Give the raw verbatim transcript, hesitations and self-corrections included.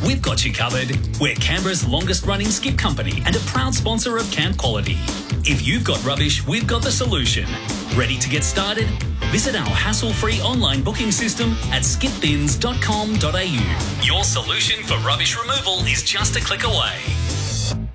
we've got you covered. We're Canberra's longest running skip company and a proud sponsor of Camp Quality. If you've got rubbish, we've got the solution. Ready to get started? Visit our hassle-free online booking system at skip bins dot com dot a u. Your solution for rubbish removal is just a click away.